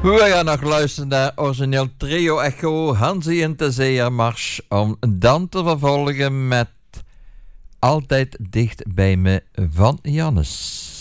We gaan nog luisteren naar origineel trio Echo, Hansi en de Zeermars, om dan te vervolgen met Altijd dicht bij me van Jannes.